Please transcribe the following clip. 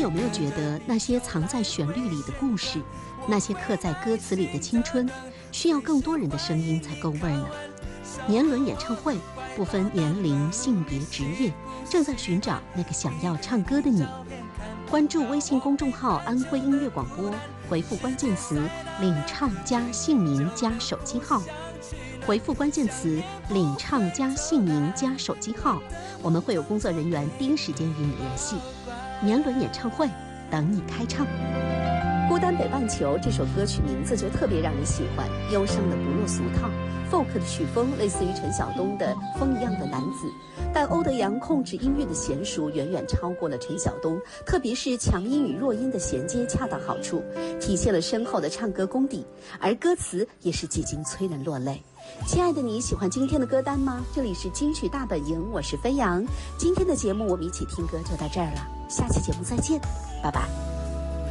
有没有觉得那些藏在旋律里的故事，那些刻在歌词里的青春，需要更多人的声音才够味儿呢？年轮演唱会不分年龄、性别、职业，正在寻找那个想要唱歌的你。关注微信公众号安徽音乐广播，回复关键词领唱加姓名加手机号，回复关键词领唱加姓名加手机号，我们会有工作人员第一时间与你联系。年轮演唱会等你开唱。孤单北半球这首歌曲名字就特别让你喜欢，忧伤的不落俗套， folk 的曲风类似于陈晓东的《风一样的男子》，但欧德阳控制音乐的娴熟远远超过了陈晓东，特别是强音与弱音的衔接恰到好处，体现了深厚的唱歌功底，而歌词也是几经催人落泪。亲爱的，你喜欢今天的歌单吗？这里是金曲大本营，我是飞扬。今天的节目我们一起听歌就到这儿了，下期节目再见，拜拜。